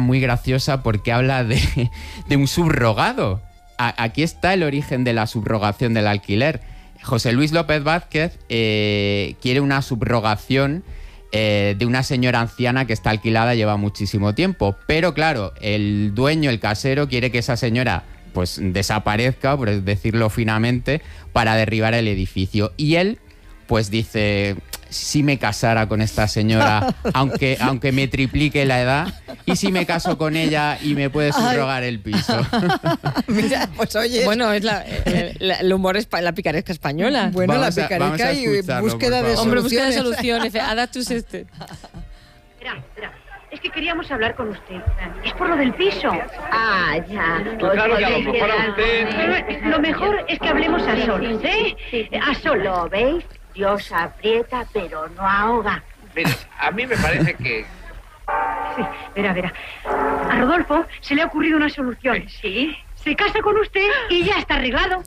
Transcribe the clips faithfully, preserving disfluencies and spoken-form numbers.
muy graciosa porque habla de, de un subrogado. A, aquí está el origen de la subrogación del alquiler. José Luis López Vázquez eh, quiere una subrogación eh, de una señora anciana que está alquilada, lleva muchísimo tiempo. Pero claro, el dueño, el casero, quiere que esa señora pues desaparezca, por decirlo finamente, para derribar el edificio. Y él pues dice, si me casara con esta señora, aunque, aunque me triplique la edad, y si me caso con ella y me puede subrogar el piso. Mira, pues oye... Bueno, es la, el, el humor es la picaresca española. Bueno, vamos la picaresca a, y búsqueda de soluciones. Hombre, búsqueda de soluciones. Adaptus este. Espera, espera. Es que queríamos hablar con usted. Es por lo del piso. Ah, ya. Pues claro que a lo mejor a usted... Lo mejor es que hablemos a solas, ¿eh? A solas. ¿Lo veis? Dios aprieta, pero no ahoga. Mira, a mí me parece que... Sí, verá, verá. A Rodolfo se le ha ocurrido una solución. ¿Sí? Se casa con usted y ya está arreglado.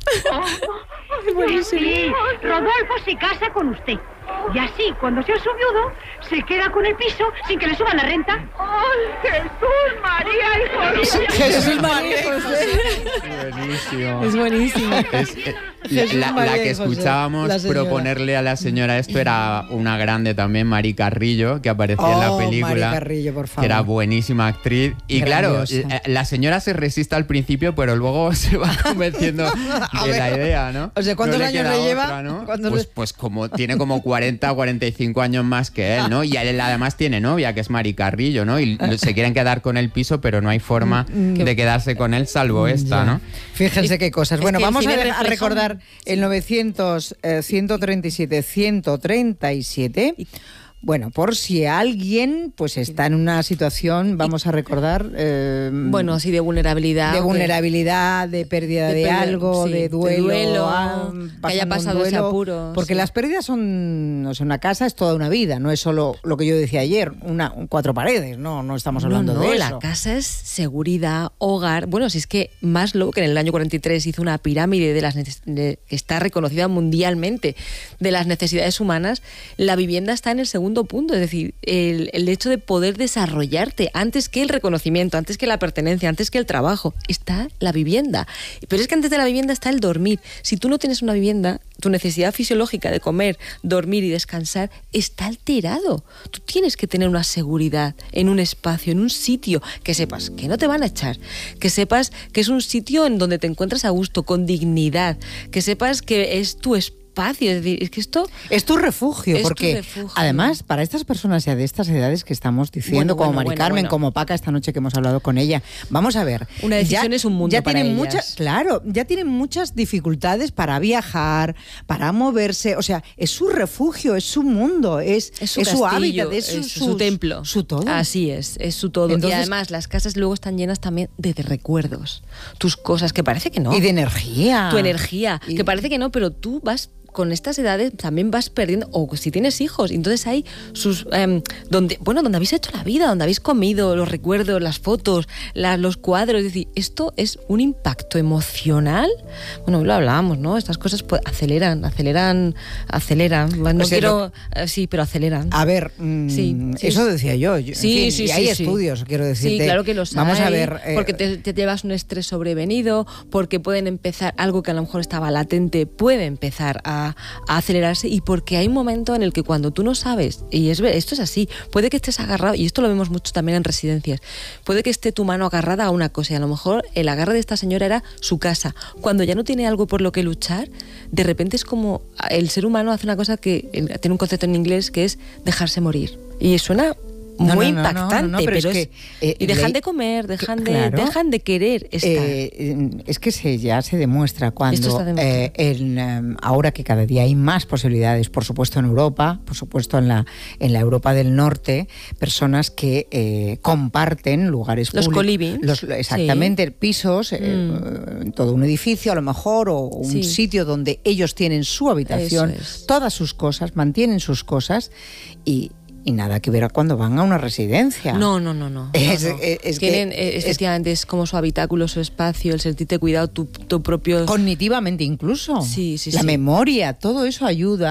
Oh, sí, Rodolfo se casa con usted. Y así, cuando sea su viudo, se queda con el piso sin que le suban la renta. ¡Ay, Jesús, María y José! Jesús, María y José. Buenísimo. Es buenísimo. Es, eh, la, la, la que escuchábamos la proponerle a la señora esto era una grande también, Mari Carrillo, que aparecía oh, en la película. Mari Carrillo, por favor. Que era buenísima actriz. Y Grandiosa. claro, la, la señora se resiste al principio, pero luego se va convenciendo de ver, la idea, ¿no? O sea, ¿cuántos no años le, le lleva? Otra, ¿no? Pues, le... pues como tiene como cuarenta, cuarenta y cinco años más que él, ¿no? Y él además tiene novia, que es Mari Carrillo, ¿no? Y se quieren quedar con el piso, pero no hay forma de quedarse con él salvo esta, ya. ¿no? Fíjense qué cosas. Bueno, es que vamos a, refleja... a recordar el novecientos, ciento treinta y siete, ciento treinta y siete. Bueno, por si alguien pues está en una situación, vamos a recordar... Eh, bueno, sí, de vulnerabilidad. De vulnerabilidad, de pérdida de, de pérdida, algo, sí, de duelo. De duelo ah, que haya pasado duelo, ese apuro. Porque sí. las pérdidas son... O sea, una casa es toda una vida, no es solo lo que yo decía ayer, una cuatro paredes, no, no estamos hablando no, no, de eso. La casa es seguridad, hogar... Bueno, si es que Maslow, que en el año cuarenta y tres hizo una pirámide de las de, que está reconocida mundialmente de las necesidades humanas, la vivienda está en el segundo punto, es decir, el, el hecho de poder desarrollarte antes que el reconocimiento, antes que la pertenencia, antes que el trabajo, está la vivienda. Pero es que antes de la vivienda está el dormir. Si tú no tienes una vivienda, tu necesidad fisiológica de comer, dormir y descansar está alterado. Tú tienes que tener una seguridad en un espacio, en un sitio que sepas que no te van a echar, que sepas que es un sitio en donde te encuentras a gusto, con dignidad, que sepas que es tu espacio. Espacio, es decir, es que esto es tu refugio, es porque tu refugio. Además, para estas personas ya de estas edades que estamos diciendo, bueno, como bueno, Mari bueno, Carmen, bueno. como Paca esta noche que hemos hablado con ella, vamos a ver. Una decisión ya, es un mundo ya para tienen ellas. muchas, claro, ya tienen muchas dificultades para viajar, para moverse, o sea, es su refugio, es su mundo, es, es su, es castillo, su hábitat, es su, es su, su templo, su todo. Así es, es su todo. Entonces, y además las casas luego están llenas también de, de recuerdos, tus cosas, que parece que no. Y de energía. Tu energía, y... que parece que no, pero tú vas... Con estas edades también vas perdiendo, o si tienes hijos, entonces hay sus, eh, donde, bueno, donde habéis hecho la vida, donde habéis comido, los recuerdos, las fotos, la, los cuadros, es decir, esto es un impacto emocional. Bueno, lo hablábamos, ¿no? Estas cosas pues, aceleran, aceleran, aceleran. No o sea, quiero, lo... sí, pero aceleran. A ver, mmm, sí, sí. eso decía yo. yo sí, en fin, sí, y sí, hay sí. estudios, quiero decirte. Sí, claro que los Vamos hay, a ver. Eh... Porque te, te llevas un estrés sobrevenido, porque pueden empezar, algo que a lo mejor estaba latente, puede empezar a A, a acelerarse, y porque hay un momento en el que cuando tú no sabes, y es, esto es así, puede que estés agarrado, y esto lo vemos mucho también en residencias, puede que esté tu mano agarrada a una cosa, y a lo mejor el agarre de esta señora era su casa. Cuando ya no tiene algo por lo que luchar, de repente es como el ser humano hace una cosa que tiene un concepto en inglés que es dejarse morir, y suena No, muy no, no, impactante, no, no, pero, pero es es, que eh, y dejan leí, de comer, dejan que, de claro, dejan de querer estar. Eh, es que se, ya se demuestra cuando eh, el, um, ahora que cada día hay más posibilidades, por supuesto en Europa, por supuesto en la en la Europa del Norte, personas que eh, comparten lugares los públicos, los exactamente, sí. pisos, eh, mm. todo un edificio a lo mejor, o un sí. sitio donde ellos tienen su habitación, es. todas sus cosas, mantienen sus cosas, y Y nada que ver a cuando van a una residencia. No, no, no, no. Es, no, no. es, es Tienen, que, efectivamente, es, es como su habitáculo, su espacio, el sentirte cuidado, tu, tu propio... Cognitivamente incluso. Sí, sí, La sí. memoria, todo eso ayuda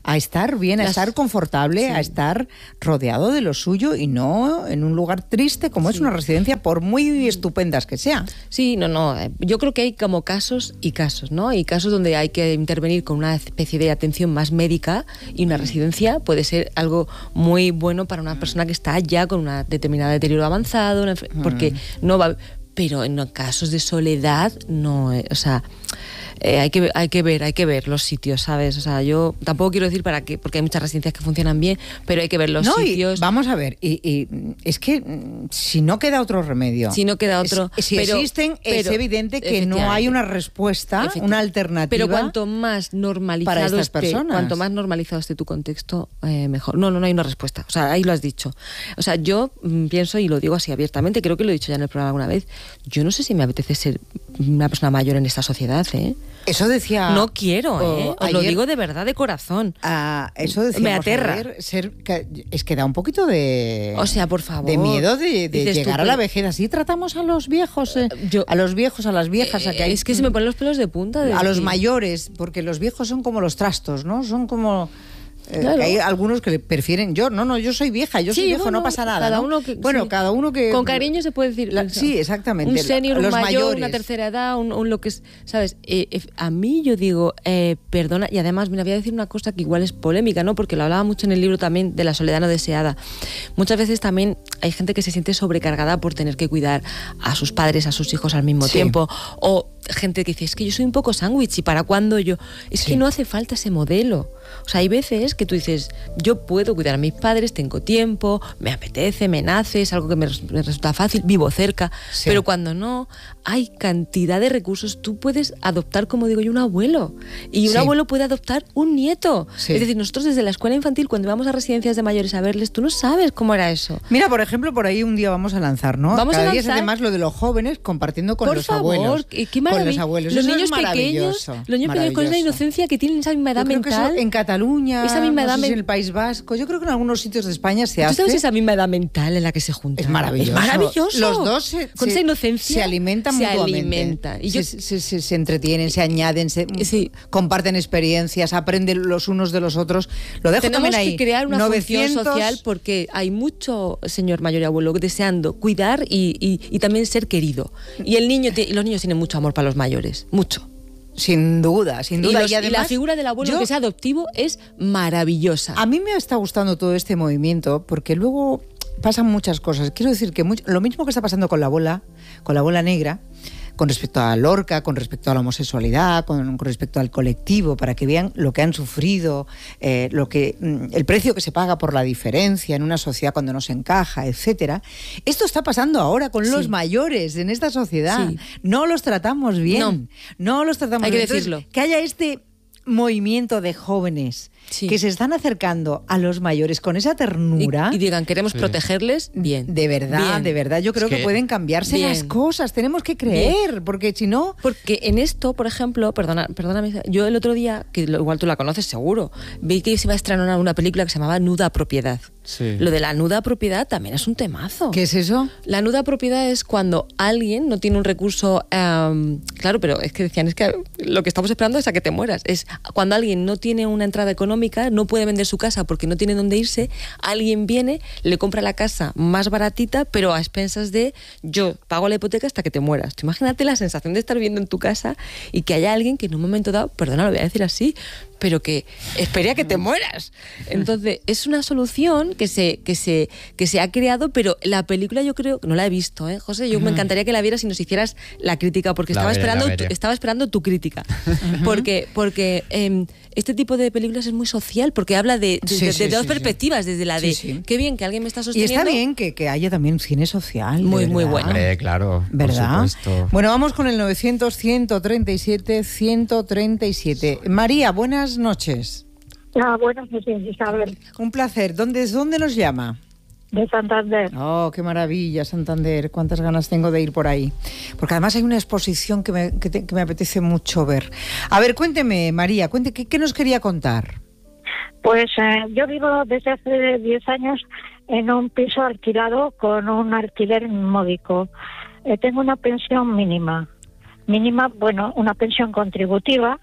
a estar bien, a Las- estar confortable, sí. a estar rodeado de lo suyo y no en un lugar triste como es Sí. una residencia, por muy estupendas que sean. Sí, no, no. eh, Yo creo que hay como casos y casos, ¿no? Hay casos donde hay que intervenir con una especie de atención más médica y una residencia puede ser algo muy bueno para una persona que está ya con una determinada deterioro avanzado, una enfer- porque no va. Pero en casos de soledad, no. eh, O sea. Eh, hay que hay que ver hay que ver los sitios, ¿sabes? O sea, yo tampoco quiero decir para qué, porque hay muchas residencias que funcionan bien, pero hay que ver los No, y sitios. vamos a ver, y, y es que mm, si no queda otro remedio, Si no queda otro, es- si pero- existen, es pero, evidente que no hay efectivamente. una respuesta, Efectivamente. una alternativa. Pero cuanto más normalizado para estas esté, personas. cuanto más normalizado esté tu contexto, eh, mejor. No, no, no hay una respuesta. O sea, ahí lo has dicho. O sea, yo mm, pienso, y lo digo así abiertamente, creo que lo he dicho ya en el programa alguna vez, yo no sé si me apetece ser una persona mayor en esta sociedad, ¿eh? Eso decía. No quiero, ¿eh? o Os lo ayer- digo de verdad, de corazón. Ah, eso decíamos Me aterra. ayer, ser, que- es que da un poquito de. O sea, por favor. De miedo de, de Dices tú, llegar a la pero- vejez. Así tratamos a los viejos, eh, yo- a los viejos, a las viejas. a que hay- Eh, es que se me ponen los pelos de punta. De a los decir- mayores, porque los viejos son como los trastos, ¿no? Son como. eh, Claro. que hay algunos que le prefieren. Yo, no, no, yo soy vieja, yo soy Sí, viejo, bueno, no pasa nada. cada ¿no? uno que- bueno, sí. cada uno que. Con cariño se puede decir. La- o sea, sí, exactamente. Un senior, un Los mayor, mayores. una tercera edad, un, un lo que es. ¿Sabes? Eh, eh, a mí yo digo, eh, perdona, y además, mira, voy a decir una cosa que igual es polémica, ¿no? Porque lo hablaba mucho en el libro también de la soledad no deseada. Muchas veces también hay gente que se siente sobrecargada por tener que cuidar a sus padres, a sus hijos al mismo Sí. tiempo. O gente que dice, es que yo soy un poco sándwich, ¿y para cuándo yo? Es Sí. que no hace falta ese modelo. O sea, hay veces que tú dices, yo puedo cuidar a mis padres, tengo tiempo, me apetece, me nace, es algo que me, res- me resulta fácil, vivo cerca, Sí. pero cuando no, hay cantidad de recursos. Tú puedes adoptar, como digo yo, un abuelo, y un Sí. abuelo puede adoptar un nieto. Sí. Es decir, nosotros desde la escuela infantil, cuando íbamos a residencias de mayores a verles, tú no sabes cómo era eso. Mira, por ejemplo, por ahí un día vamos a lanzar, ¿no? Vamos a Cada día se lanzar. hace más lo de los jóvenes compartiendo con Por los favor, abuelos. qué qué con los maravilla. abuelos. Los Eso es niños pequeños, maravilloso, los niños pequeños con esa maravilloso. inocencia que tienen esa misma edad Yo creo que mental. eso en Cataluña, Esa misma no edad sé si men- en el País Vasco, yo creo que en algunos sitios de España se ¿Tú hace. sabes esa misma edad mental en la que se juntan? Es maravilloso. Es maravilloso. Los dos se, con se- esa inocencia se alimentan se mutuamente. alimentan. Y se, yo, se- se- se entretienen, se añaden, se Sí. comparten experiencias, aprenden los unos de los otros. Lo dejo tenemos también ahí. que crear una novecientos función social porque hay mucho señor mayor y abuelo deseando cuidar y, y- y también ser querido. Y el niño, ti- los niños tienen mucho amor para los mayores, mucho. Sin duda, sin Y, duda. los- Y y además, la figura del abuelo yo- que es adoptivo es maravillosa. A mí me está gustando todo este movimiento porque luego pasan muchas cosas. Quiero decir que much- lo mismo que está pasando con la bola, con la bola negra, con respecto a Lorca, con respecto a la homosexualidad, con, con respecto al colectivo, para que vean lo que han sufrido, eh, lo que mm, el precio que se paga por la diferencia en una sociedad cuando no se encaja, etcétera. Esto está pasando ahora con Sí. los mayores en esta sociedad. Sí. No los tratamos bien. No. No los tratamos Hay que bien. Entonces, decirlo. que haya este movimiento de jóvenes Sí. que se están acercando a los mayores con esa Y, ternura. y digan, queremos Sí. protegerles, bien. De verdad, Bien. de verdad, yo creo Es que, que- pueden cambiarse Bien. las cosas. Tenemos que creer, porque si no. Porque en esto, por ejemplo, perdona, perdóname, yo el otro día, que lo- igual tú la conoces seguro, vi que se iba a estrenar una, una película que se llamaba Nuda Propiedad. Sí. Lo de la nuda propiedad también es un temazo. ¿Qué es eso? La nuda propiedad es cuando alguien no tiene un recurso, em, claro, pero es que decían, es que lo que estamos esperando es a que te mueras. Es cuando alguien no tiene una entrada económica, no puede vender su casa porque no tiene dónde irse, alguien viene, le compra la casa más baratita, pero a expensas de yo pago la hipoteca hasta que te mueras. Tú imagínate la sensación de estar viviendo en tu casa y que haya alguien que en un momento dado, perdona, lo voy a decir así, pero que espere a que te mueras. Entonces, es una solución que se, que se, que se ha creado, pero la película yo creo que no la he visto, ¿eh, José? Yo me encantaría que la vieras y nos hicieras la crítica, porque La estaba veré, esperando, la veré. tu, estaba esperando tu crítica. Porque, porque em, este tipo de películas es muy social, porque habla de, de, Sí, de- sí, de dos sí, perspectivas, desde la Sí, de sí. qué bien que alguien me está Y sosteniendo. está bien que, que haya también cine social. de Muy, muy verdad. bueno. Hombre, claro, ¿Verdad? por supuesto. Bueno, vamos con el novecientos, ciento treinta y siete, ciento treinta y siete. María, buenas noches. Ah, buenas noches, Isabel, Un placer. ¿Dónde, ¿Dónde nos llama? de Santander. Oh, qué maravilla, Santander. Cuántas ganas tengo de ir por ahí. Porque además hay una exposición que me, que te- que me apetece mucho ver. A ver, cuénteme, María, cuente, ¿qué, qué nos quería contar? Pues eh, yo vivo desde hace diez años en un piso alquilado con un alquiler módico. Eh, tengo una pensión mínima. Mínima, bueno, una pensión contributiva,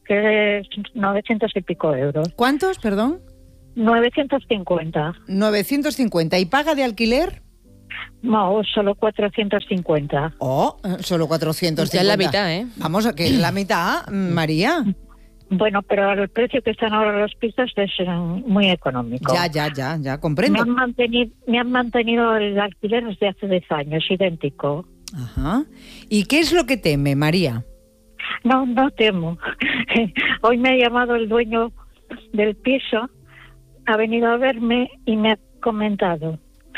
que es novecientos y pico euros. ¿Cuántos, perdón? novecientos cincuenta. novecientos cincuenta. ¿Y paga de alquiler? No, solo cuatrocientos cincuenta. Oh, solo cuatrocientos cincuenta. Ya es la mitad, ¿eh? Vamos, a que es la mitad, María. Bueno, pero al precio que están ahora los pisos es eh, muy económico. Ya, ya, ya, ya, Me comprendo. han mantenido, me han mantenido el alquiler desde hace diez años, idéntico. Ajá. ¿Y qué es lo que teme, María? No, no temo. Hoy me ha llamado el dueño del piso, ha venido a verme y me ha comentado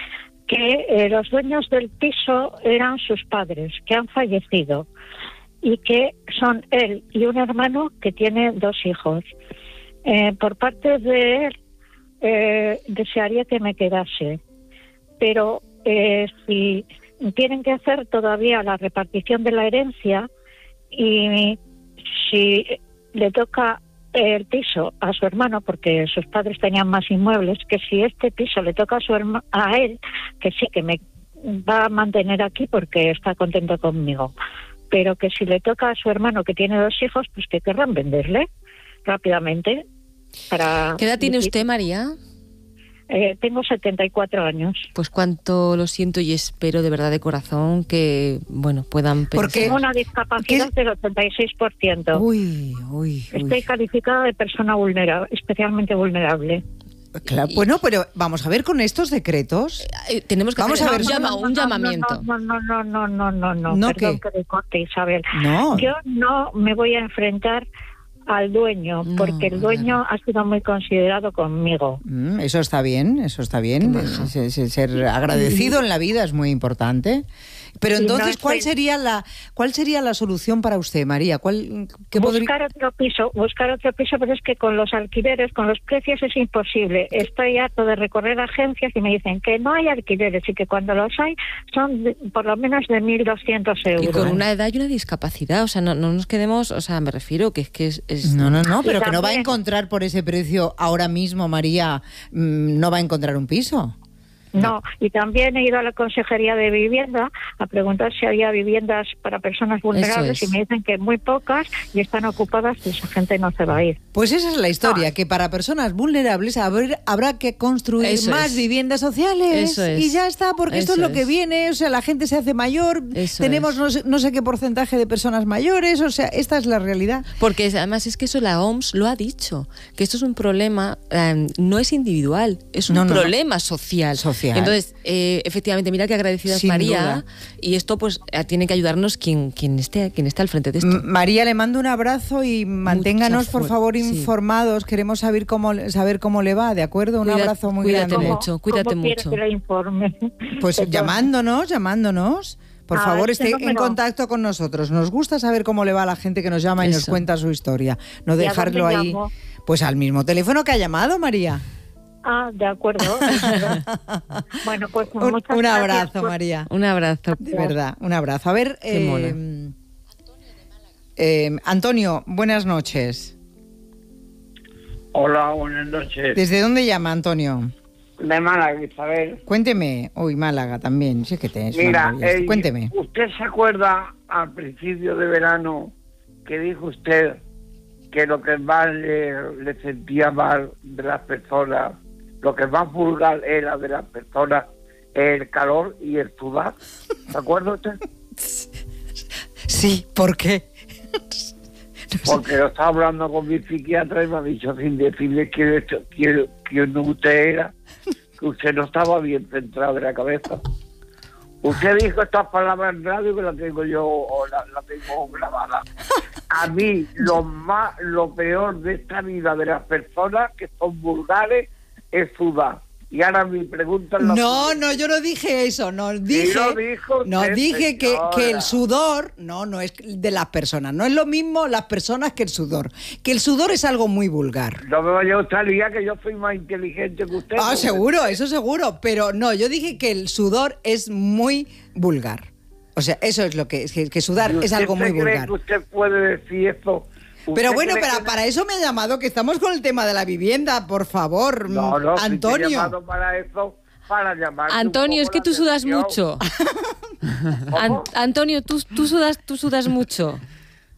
que eh, los dueños del piso eran sus padres, que han fallecido, y que son él y un hermano que tiene dos hijos. Eh, por parte de él, eh, desearía que me quedase, pero eh, si tienen que hacer todavía la repartición de la herencia y si le toca el piso a su hermano, porque sus padres tenían más inmuebles, que si este piso le toca a su herma, a él, que sí, que me va a mantener aquí porque está contento conmigo, pero que si le toca a su hermano que tiene dos hijos, pues que querrán venderle rápidamente. Para... ¿Qué edad tiene usted, María? Eh, tengo setenta y cuatro años. Pues cuánto lo siento y espero de verdad de corazón que, bueno, puedan pensar. Porque- Tengo una discapacidad ¿Qué? del ochenta y seis por ciento. Uy, uy, Estoy uy. calificada de persona vulnerable, especialmente vulnerable. Claro, bueno, pero vamos a ver con estos decretos. Eh, tenemos que Vamos hacer a ver, un, no, llama- no, un no, llamamiento. No, no, no, no, no, no, no. ¿No Perdón qué? que le corte, Isabel. No. Yo no me voy a enfrentar al dueño, No, porque el dueño ha sido muy considerado conmigo. Mm, eso está bien, eso está bien. Se- se- Ser agradecido en la vida es muy importante. Pero Sí, no entonces, ¿cuál estoy- sería la cuál sería la solución para usted, María? ¿Cuál qué podría- Buscar otro piso, buscar otro piso, pero es que con los alquileres, con los precios es imposible. Estoy harto de recorrer agencias y me dicen que no hay alquileres y que cuando los hay son de- por lo menos de mil doscientos euros. Y con una edad y una discapacidad, o sea, no, no nos quedemos, o sea, me refiero que es que es... es- No, no, no, Y pero que no va a también- encontrar por ese precio ahora mismo, María, mm, no va a encontrar un piso. No, y también he ido a la Consejería de Vivienda a preguntar si había viviendas para personas vulnerables es. y me dicen que muy pocas y están ocupadas y esa gente no se va a ir. Pues esa es la historia, que para personas vulnerables haber- habrá que construir Eso más es. viviendas sociales. Eso es. Y ya está, porque esto es Eso lo que es. viene, o sea, la gente se hace mayor, Eso tenemos es. no sé, no sé qué porcentaje de personas mayores, o sea, esta es la realidad. Porque es- además es que eso la O M S lo ha dicho, que esto es un problema, eh, no es individual, es un No, no, no. problema social. Social. Entonces, eh, efectivamente, mira qué agradecida es Sin María, duda. y esto pues eh, tiene que ayudarnos quien, quien, esté, quien esté al frente de esto. M- María, le mando un abrazo y manténganos, por fuer- favor, sí. informados. Queremos saber cómo, saber cómo le va, ¿de acuerdo? Un Cuida- abrazo muy cuídate grande. mucho. cuídate ¿Cómo quiere mucho. que le informe? Pues Perdón. llamándonos, llamándonos. Por Ah, favor, este esté en número. contacto con nosotros. Nos gusta saber cómo le va a la gente que nos llama y nos Eso. cuenta su historia. No ¿Y a dejarlo dónde ahí. llamo? Pues al mismo teléfono que ha llamado, María. Ah, de acuerdo. Bueno, pues Un, muchas un gracias abrazo, por- María. Un abrazo. De verdad, un abrazo. A ver, Qué eh, mona. eh, Antonio, buenas noches. Hola, buenas noches. ¿Desde dónde llama, Antonio? De Málaga, Isabel. Cuénteme. Uy, Málaga también. Sí que te es Mira, maravilloso. eh, Cuénteme. ¿usted se acuerda al principio de verano que dijo usted que lo que más le, le sentía mal de las personas, lo que más vulgar era de las personas, el calor y el sudar? ¿Se acuerda usted? Sí, ¿por qué? Porque lo estaba hablando con mi psiquiatra y me ha dicho sin decirle que, que, que no usted era, que usted no estaba bien centrado de la cabeza. Usted dijo estas palabras en radio que las tengo yo, o la, la tengo grabada. A mí, lo más, lo peor de esta vida de las personas que son vulgares es sudar. Y ahora mi pregunta es la No, siguiente. no, yo no dije eso, no dije, lo dijo usted, no dije que, señora. que el sudor, no, no es de las personas, no es lo mismo las personas que el sudor, que el sudor es algo muy vulgar. No me vaya usted a liar que yo soy más inteligente que usted. Ah, porque- seguro, eso seguro, pero no, yo dije que el sudor es muy vulgar. O sea, eso es lo que es, que, que sudar ¿Y es usted algo muy se cree vulgar. que usted puede decir eso? ¿Usted Pero bueno, cree para, que- para eso me ha llamado, que estamos con el tema de la vivienda, por favor, No, no, si te he Antonio. llamado para eso, para llamarte un Antonio, es poco que la tú sudas atención. mucho. ¿Cómo? An- Antonio, tú, tú, sudas, tú sudas mucho.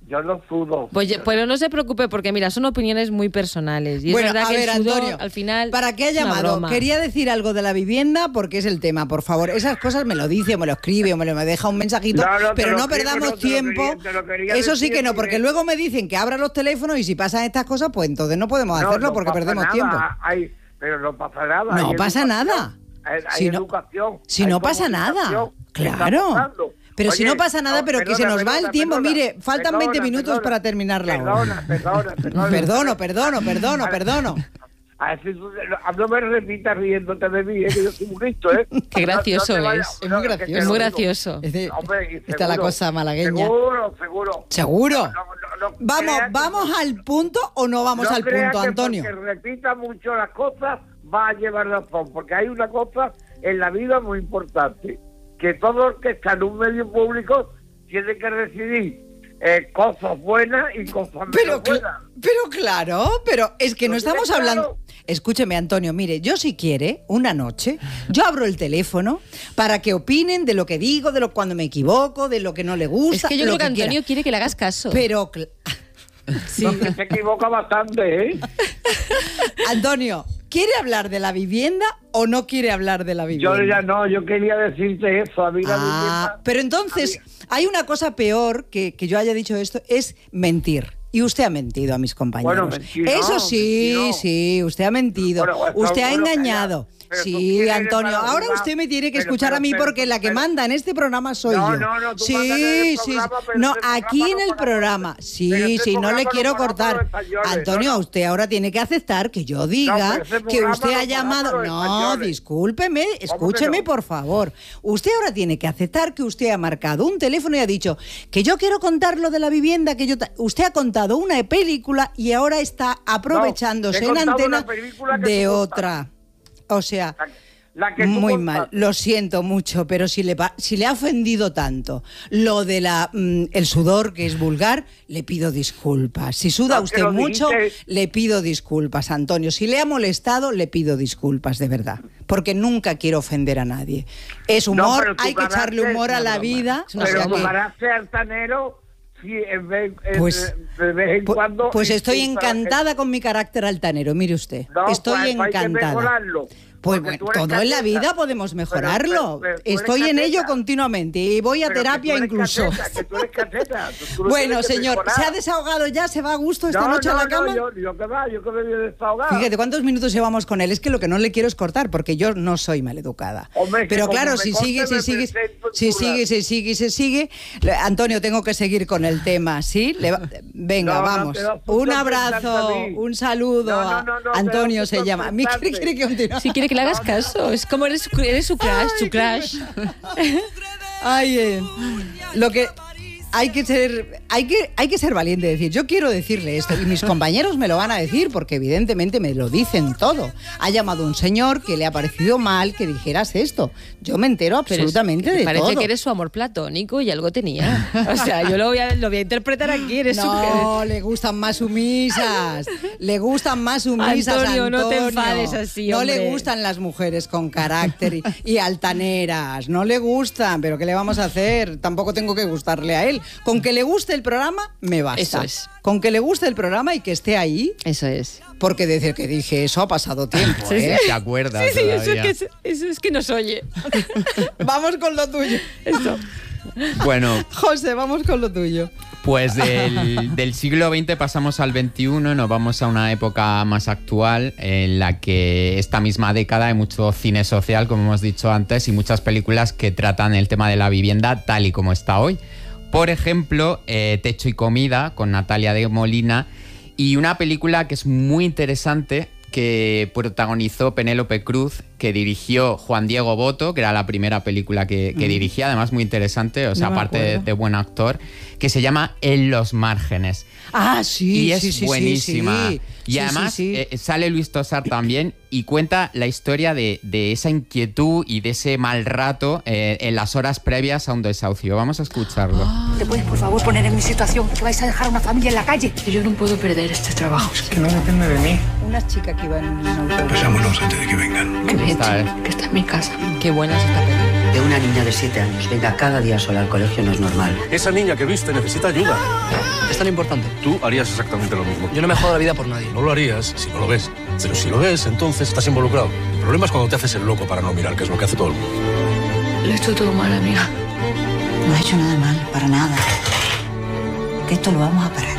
Yo no sudo. Pues, pero no se preocupe, porque mira, son opiniones muy personales. Y bueno, es verdad a que ver, el sudor, Antonio, al final. ¿para qué ha es una llamado? broma. Quería decir algo de la vivienda porque es el tema, por favor. Esas cosas me lo dice o me lo escribe o me, lo, me deja un mensajito, No, no, te pero lo no escribo, perdamos no, te lo tiempo. quería- te lo quería Eso sí decir que no, porque porque- luego me dicen que abra los teléfonos y si pasan estas cosas, pues entonces no podemos No, hacerlo no porque pasa perdemos nada, tiempo. hay- pero no pasa nada. No hay pasa educación, nada. Hay, hay Si no- educación. Si hay no pasa nada. comunicación, ¿qué está Claro. pasando? Pero si Oye, no pasa nada, pero que se perdona, nos va el perdona, tiempo. perdona, Mire, faltan perdona, veinte minutos perdona, para terminar la hora. Perdona, perdona, perdona. Perdono, perdono, perdono, perdono. A ver, si tú- no me repitas riéndote de mí, eh, que yo soy muy listo, ¿eh? Qué gracioso No- no te es. vayas- Es no, muy que gracioso. te Es lo muy digo. gracioso. Es de- Hombre, y está la seguro, cosa malagueña. Seguro, seguro. ¿Seguro? No, no, no Vamos, creas que- ¿vamos al punto o no vamos no al creas punto, que Antonio? Porque repita mucho las cosas, va a llevar razón. Porque hay una cosa en la vida muy importante: que todo el que está en un medio público tiene que recibir eh, cosas buenas y cosas menos Pero, cl- buenas. pero claro, pero es que no ¿Lo estamos tienes claro? hablando... Escúcheme, Antonio, mire, yo si quiere, una noche, yo abro el teléfono para que opinen de lo que digo, de lo cuando me equivoco, de lo que no le gusta. Es que yo lo creo que Antonio quiera. quiere que le hagas caso. Pero... cl- Sí. No, que se equivoca bastante, ¿eh? Antonio, ¿quiere hablar de la vivienda o no quiere hablar de la vivienda? Yo ya no, yo quería decirte eso. A mí la Ah, vivienda- pero entonces hay una cosa peor que, que yo haya dicho esto, es mentir. Y usted ha mentido a mis compañeros. Bueno, mentir no, Eso sí, mentir no. sí, usted ha mentido. Bueno, eso usted ha bueno, engañado. calla. Pero tú Sí, quieres Antonio, para ahora jugar, usted me tiene que pero, escuchar pero, a mí pero, porque la que pero- manda en este programa soy No, yo. no, no, tú sí, mandas en el sí, programa, sí. pero No, este programa aquí en no el para programa. nosotros. Sí, Pero este sí, no programa le no quiero para cortar. los españoles, Antonio, no, no. usted ahora tiene que aceptar que yo diga pero ese que programa usted no ha para llamado. los No, españoles. discúlpeme, que escúcheme, no? por favor. Usted ahora tiene que aceptar que usted ha marcado un teléfono y ha dicho que yo quiero contar lo de la vivienda, que yo... ta- Usted ha contado una película y ahora está aprovechándose he en contado antena una película que de tú otra. O sea, La- la que tú muy contaste. mal. Lo siento mucho, pero si le, pa- si le ha ofendido tanto lo de la mm, el sudor, que es vulgar, le pido disculpas. Si suda Aunque usted lo mucho, dijiste- le pido disculpas, Antonio. Si le ha molestado, le pido disculpas, de verdad. Porque nunca quiero ofender a nadie. Es No, humor, pero tu hay que echarle carácter- humor a una la broma. vida. Es una o sea Pero broma. que- tu carácter altanero, sí, en vez, en- Pues- de vez en Pu- cuando... Pues estoy insulta a la encantada con mi carácter altanero, mire usted. No, Estoy pues, hay que encantada. mejorarlo, Pues porque bueno, tú eres todo en la cacheta. vida podemos mejorarlo. pero- pero tú eres Estoy en ello cacheta. continuamente y voy a Pero que terapia tú eres incluso. cacheta, que tú eres cacheta, tú- tú lo Bueno, tienes que señor, mejorar. ¿se ha desahogado ya? ¿Se va a gusto esta No, noche no, a la no, cama? yo, yo que va, yo que me voy a desahogar. Fíjate, ¿cuántos minutos llevamos con él? Es que lo que no le quiero es cortar, porque yo no soy maleducada. Hombre, que Pero como claro, me si corte, sigue, si me sigue, presento en si tu sigue, lado. si sigue, si sigue, le- Antonio, tengo que seguir con el tema, ¿sí? Le va- Venga, No, no, vamos. te da mucha Un vergüenza abrazo, a mí. un saludo. No, no, a- no, no, te da Antonio mucha se llama. ¿A mí quiere, quiere que continúe? Si quiere que le hagas caso, es como eres su, eres su crush, su crush. Ay, eh, lo que hay que ser, hay que, hay que ser valiente, decir, yo quiero decirle esto y mis compañeros me lo van a decir porque evidentemente me lo dicen todo. Ha llamado un señor que le ha parecido mal que dijeras esto. Yo me entero Pero es absolutamente que de parece todo. que eres su amor platónico y algo tenía. O sea, yo lo voy a, lo voy a interpretar aquí. Eres No, su... le gustan más sumisas. Le gustan más sumisas. Antonio, Antonio, no te enfades así, No le hombre. gustan las mujeres con carácter y, y altaneras. No le gustan, pero ¿qué le vamos a hacer? Tampoco tengo que gustarle a él. Con que le guste el programa, me basta. Eso es. Con que le guste el programa y que esté ahí, Eso es. porque decir que dije eso ha pasado tiempo, Sí, sí. ¿eh? ¿Se acuerda Sí, sí, eso es, todavía? que, es- eso es que nos oye. Vamos con lo tuyo. Eso. Bueno, José, vamos con lo tuyo. pues del, del siglo veinte pasamos al veintiuno y nos vamos a una época más actual en la que esta misma década hay mucho cine social, como hemos dicho antes, y muchas películas que tratan el tema de la vivienda tal y como está hoy. Por ejemplo, eh, Techo y Comida, con Natalia de Molina, y una película que es muy interesante, que protagonizó Penélope Cruz, que dirigió Juan Diego Boto, que era la primera película que, que dirigía, además muy interesante, o sea, No me aparte de, acuerdo. de buen actor, que se llama En los márgenes. Ah, sí, Y es sí, sí, sí, buenísima. sí. Y Sí, además sí, sí. eh, sale Luis Tosar también y cuenta la historia de, de esa inquietud y de ese mal rato eh, en las horas previas a un desahucio. Vamos a escucharlo. ¿Te puedes, por favor, poner en mi situación? Que vais a dejar una familia en la calle. Yo no puedo perder este trabajo. Que no depende de mí. Una chica que iba en un autobús. Pasámonos antes de que vengan. Que, Está, ¿eh? que está en mi casa. Qué buena es esta película. Que una niña de siete años venga cada día sola al colegio no es normal. Esa niña que viste necesita ayuda. Es tan importante. Tú harías exactamente lo mismo. Yo no me jodo la vida por nadie. No lo harías si no lo ves. Pero si lo ves, entonces estás involucrado. El problema es cuando te haces el loco para no mirar, que es lo que hace todo el mundo. Lo he hecho todo mal, amiga. No has hecho nada mal, para nada. Que esto lo vamos a parar.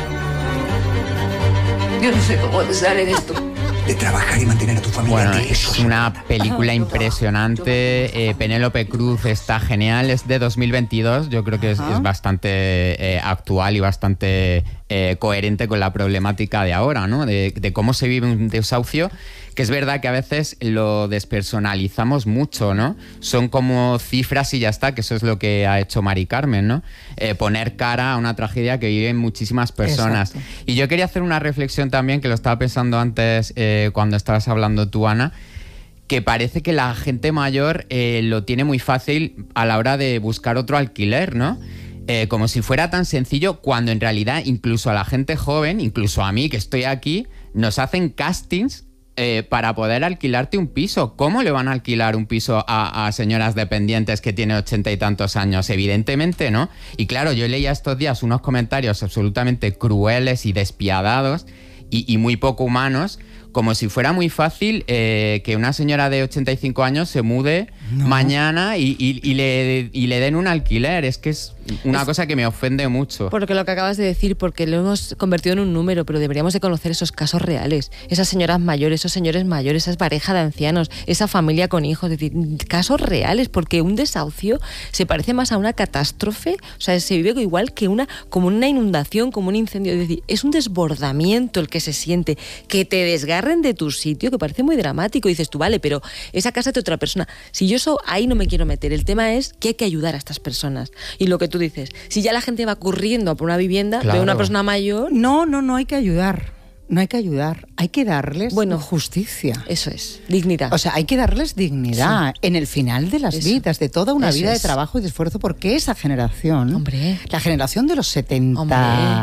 Yo no sé cómo te sale de esto. De trabajar y mantener a tu familia. Bueno, es una película impresionante. Eh, Penélope Cruz está genial. Es de dos mil veintidós. Yo creo que es, es bastante eh, actual y bastante eh, coherente con la problemática de ahora, ¿no? De, de cómo se vive un desahucio. Que es verdad que a veces lo despersonalizamos mucho, ¿no? Son como cifras y ya está, que eso es lo que ha hecho Mari Carmen, ¿no? Eh, poner cara a una tragedia que viven muchísimas personas. Exacto. Y yo quería hacer una reflexión también, que lo estaba pensando antes eh, cuando estabas hablando tú, Ana, que parece que la gente mayor eh, lo tiene muy fácil a la hora de buscar otro alquiler, ¿no? Eh, como si fuera tan sencillo, cuando en realidad incluso a la gente joven, incluso a mí que estoy aquí, nos hacen castings Eh, para poder alquilarte un piso. ¿Cómo le van a alquilar un piso a, a señoras dependientes que tienen ochenta y tantos años? Evidentemente, ¿no? Y claro, yo leía estos días unos comentarios absolutamente crueles y despiadados y, y muy poco humanos, como si fuera muy fácil eh, que una señora de ochenta y cinco años se mude no. mañana y, y, y, le, y le den un alquiler. Es que es una es, cosa que me ofende mucho. Porque lo que acabas de decir, porque lo hemos convertido en un número, pero deberíamos de conocer esos casos reales. Esas señoras mayores, esos señores mayores, esa pareja de ancianos, esa familia con hijos. Es decir, casos reales, porque un desahucio se parece más a una catástrofe. O sea, se vive igual que una, como una inundación, como un incendio. Es decir, es un desbordamiento el que se siente, que te desgarra de tu sitio, que parece muy dramático. Y dices tú, vale, pero esa casa es de otra persona. Si yo eso ahí no me quiero meter. El tema es que hay que ayudar a estas personas. Y lo que tú dices, si ya la gente va corriendo a por una vivienda, claro. ve una persona mayor... No, no, no hay que ayudar. No hay que ayudar, hay que darles bueno, justicia. Eso es, dignidad. O sea, hay que darles dignidad sí. en el final de las eso. vidas, de toda una eso vida es. de trabajo y de esfuerzo, porque esa generación, Hombre. la generación de los setenta, Hombre.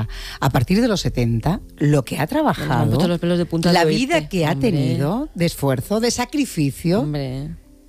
a partir de los setenta, lo que ha trabajado, los pelos de punta la de vida que Hombre. ha tenido, de esfuerzo, de sacrificio... Hombre.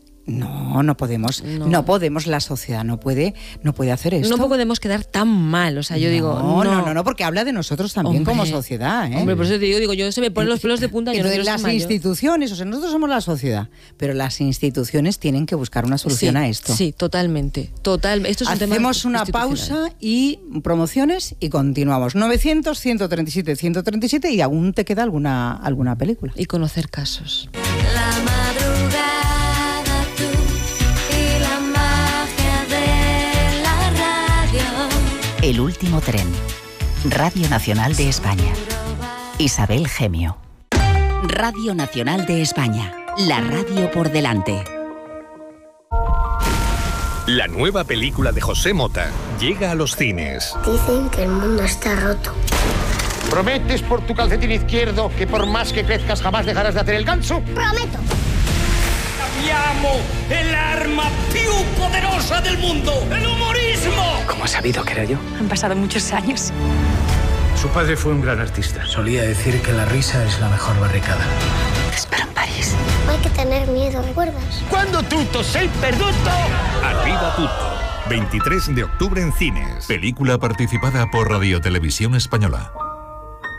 No, no podemos, no. no podemos, la sociedad no puede, no puede hacer esto. No podemos quedar tan mal, o sea, yo no, digo... No, no, no, no, porque habla de nosotros también Hombre. como sociedad, ¿eh? Hombre, por eso te digo, digo, yo se me ponen los pelos de punta. Pero yo de no las instituciones, o sea, nosotros somos la sociedad, pero las instituciones tienen que buscar una solución sí, a esto. Sí, totalmente, total. Esto es un Hacemos tema una pausa y promociones y continuamos. novecientos, ciento treinta y siete, ciento treinta y siete y aún te queda alguna, alguna película. Y conocer casos. La madrugada. El último tren. Radio Nacional de España. Isabel Gemio. Radio Nacional de España. La radio por delante. La nueva película de José Mota llega a los cines. Dicen que el mundo está roto. ¿Prometes por tu calcetín izquierdo que por más que crezcas jamás dejarás de hacer el ganso? ¡Prometo! ¡Llamo el arma più poderosa del mundo! ¡El humorismo! ¿Cómo has sabido que era yo? Han pasado muchos años. Su padre fue un gran artista. Solía decir que la risa es la mejor barricada. Te espero en París. No hay que tener miedo, ¿recuerdas? Cuando tutto sei perduto. Arriba tutto. veintitrés de octubre en cines. Película participada por Radio Televisión Española.